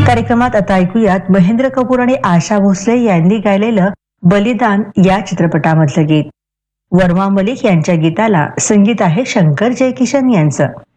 कार्यक्रमात आता ऐकूयात महेंद्र कपूर आणि आशा भोसले यांनी गायलेलं बलिदान या चित्रपटामधलं गीत. वर्मा मलिक यांच्या गीताला संगीत आहे शंकर जयकिशन यांचं.